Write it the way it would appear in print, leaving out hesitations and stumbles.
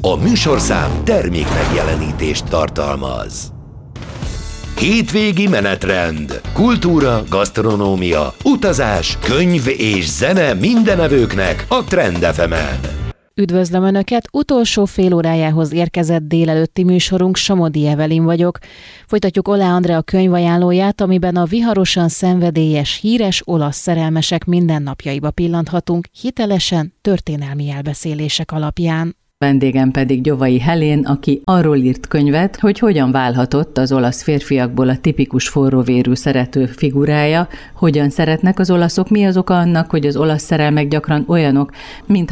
A műsorszám termék megjelenítést tartalmaz. Hétvégi menetrend, kultúra, gasztronómia, utazás, könyv és zene mindenevőknek a Trend FM-en. Üdvözlöm Önöket! Utolsó fél órájához érkezett délelőtti műsorunk, Somodi Evelin vagyok. Folytatjuk Oláh Andrea könyvajánlóját, amiben a viharosan szenvedélyes, híres olasz szerelmesek mindennapjaiba pillanthatunk, hitelesen, történelmi elbeszélések alapján. Vendégem pedig Gyovai Helén, aki arról írt könyvet, hogy hogyan válhatott az olasz férfiakból a tipikus forróvérű szerető figurája, hogyan szeretnek az olaszok, mi az oka annak, hogy az olasz szerelmek gyakran olyanok, mintha